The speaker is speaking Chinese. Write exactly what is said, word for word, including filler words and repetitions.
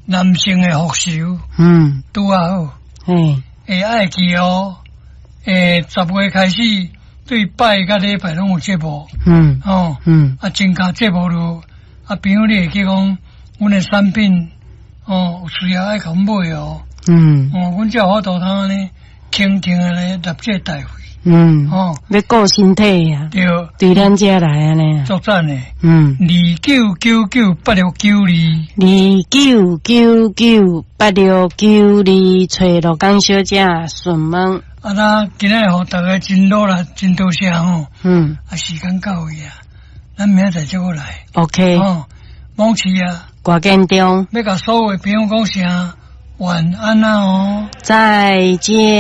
男性的福寿， 嗯， 拄啊好， 嘿， 会爱记哦。诶，十月开始对拜甲礼拜拢有节目， 嗯哦， 嗯啊，增加节目咯。啊，朋友你会记讲，阮的产品，哦，有需要爱甲阮买哦。 嗯哦，阮才有法度通安尼轻轻的咧纳这大费。 嗯， 哦， 要顾身体呀， 对， 对咱遮来安尼， 作赞的。 嗯， 二九九九八六九二， 二九九九八六九二，找罗江小姐询问。 啊，咱今日互大家真努力，真多谢吼。 嗯， 啊，时间到位啊，咱明仔载再过来。 ，OK， 哦，往期啊， 挂建中， 要甲所有的朋友讲声晚安啊哦。 再见。